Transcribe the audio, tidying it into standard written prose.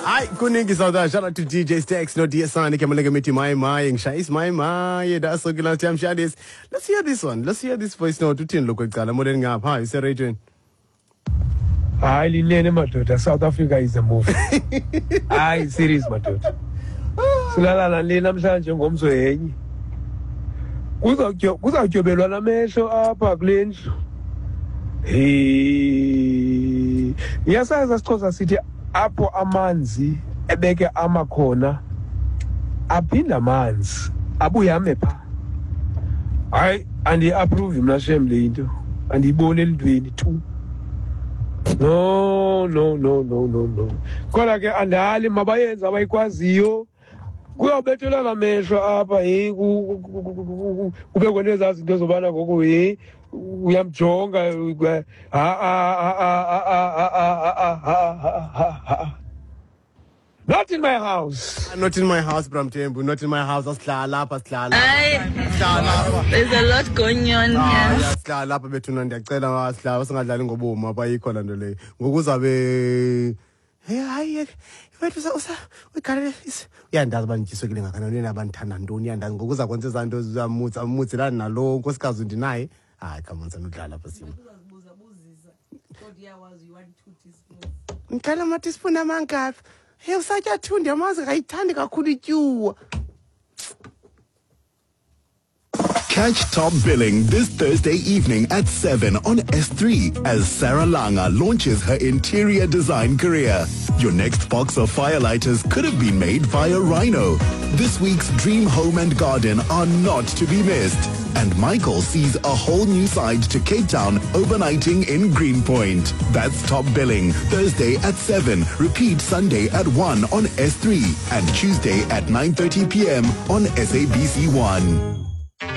Hi, kuningi sauda. Shout out to DJ Stex, no DSN. Kemalenge miti my ngishayis my. That's so good. Let's hear this one. Let's hear this voice note. Tutin look at more than ngap. Hi, is Adrian? Hi, Linene Matuta. South Africa is a movie. Hi, series Matuta. Silala lena mhlanje ngomso yenye. Kuzatyobelwa namehlo apha kulendlu. Yasaza siXhosa sithi apho amanzi ebeke amakhona aphinda amanzi abuye ame pha. Hayi andi-approve mna shem le into andiyiboni elintweni tu. No. Kodwa ke andali mabayenza abayikwaziyo. Kuyawubethelwa ngamehlo apha kube kwento ezazi into zobana ngoku uyamjonga Not in my house. Not in my house, Bramtembu. Not in my house. Asihlala lapha. There's a lot going on here. Asihlala lapha bethuna ndiyacela asihlala singadlali ngobomi abayikho lanto leyo. Ngokuzabe hayi wethu uyigalele uyandazi banjiswekile ngakanani nabanthanda ntoni uyandazi ngokuza kwenza izanto zamutselana nalo nkosikazi ndinaye. Hayi come on sanudlala lapha simo. Ngicela ama teaspoon amangaphi? Hey usatya thundi amazi ngayithandi kakhulu ityuwa. Catch Top Billing this Thursday evening at 7 on S3 as Sarah Langa launches her interior design career. Your next box of firelighters could have been made via Rhino. This week's Dream Home and Garden are not to be missed. And Michael sees a whole new side to Cape Town overnighting in Greenpoint. That's Top Billing, Thursday at 7. Repeat Sunday at 1 on S3 and Tuesday at 9:30 p.m. on SABC 1.